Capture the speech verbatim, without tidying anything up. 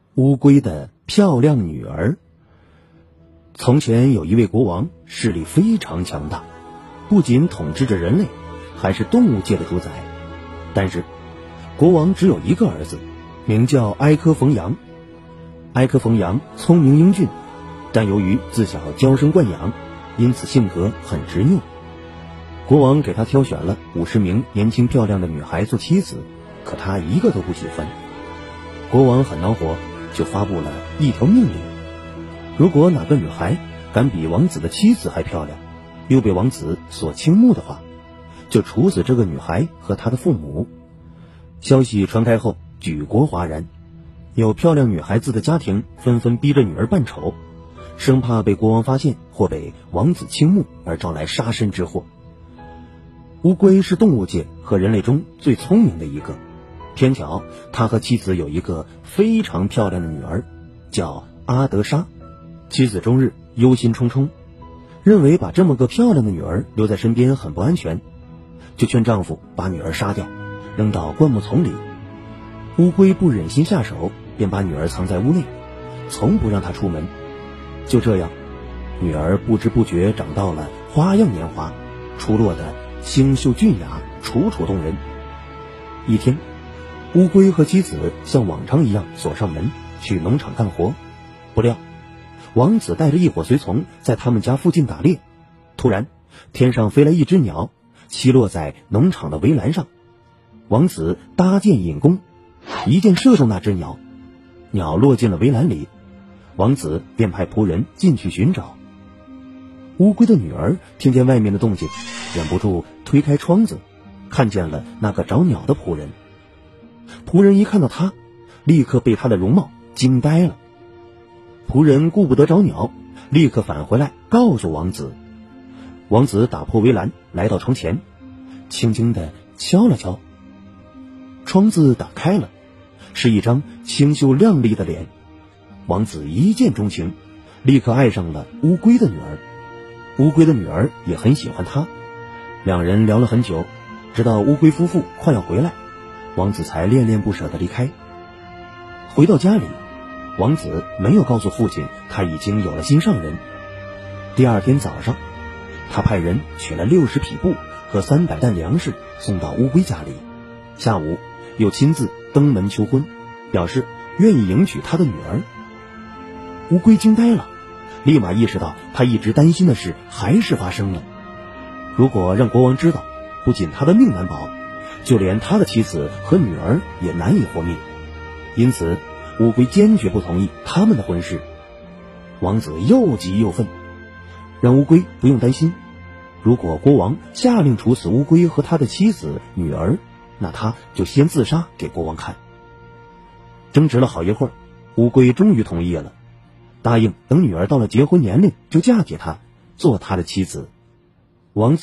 乌龟的漂亮女儿。从前有一位国王，势力非常强大，不仅统治着人类，还是动物界的主宰。但是国王只有一个儿子，名叫埃科冯羊。埃科冯羊聪明英俊，但由于自小娇生惯养，因此性格很执拗。国王给他挑选了五十名年轻漂亮的女孩做妻子，可他一个都不喜欢。国王很恼火，就发布了一条命令：如果哪个女孩敢比王子的妻子还漂亮，又被王子所倾慕的话，就处死这个女孩和她的父母。消息传开后，举国哗然，有漂亮女孩子的家庭纷纷逼着女儿扮丑，生怕被国王发现或被王子倾慕而招来杀身之祸。乌龟是动物界和人类中最聪明的一个，偏巧他和妻子有一个非常漂亮的女儿，叫阿德莎。妻子终日忧心忡忡，认为把这么个漂亮的女儿留在身边很不安全，就劝丈夫把女儿杀掉，扔到灌木丛里。乌龟不忍心下手，便把女儿藏在屋内，从不让她出门。就这样，女儿不知不觉长到了花样年华，出落的清秀俊雅，楚楚动人。一天，乌龟和妻子像往常一样锁上门，去农场干活。不料王子带着一伙随从在他们家附近打猎，突然天上飞来一只鸟，栖落在农场的围栏上。王子搭箭引弓，一箭射中那只鸟，鸟落进了围栏里。王子便派仆人进去寻找。乌龟的女儿听见外面的动静，忍不住推开窗子，看见了那个找鸟的仆人。仆人一看到他，立刻被他的容貌惊呆了。仆人顾不得找鸟，立刻返回来告诉王子。王子打破围栏，来到窗前，轻轻地敲了敲，窗子打开了，是一张清秀亮丽的脸。王子一见钟情，立刻爱上了乌龟的女儿。乌龟的女儿也很喜欢他，两人聊了很久，直到乌龟夫妇快要回来，王子才恋恋不舍地离开。回到家里，王子没有告诉父亲他已经有了心上人。第二天早上，他派人取了六十匹布和三百担粮食送到乌龟家里，下午又亲自登门求婚，表示愿意迎娶他的女儿。乌龟惊呆了，立马意识到他一直担心的事还是发生了。如果让国王知道，不仅他的命难保，就连他的妻子和女儿也难以活命。因此乌龟坚决不同意他们的婚事。王子又急又愤，让乌龟不用担心，如果国王下令处死乌龟和他的妻子女儿，那他就先自杀给国王看。争执了好一会儿，乌龟终于同意了，答应等女儿到了结婚年龄就嫁给他，做他的妻子。王子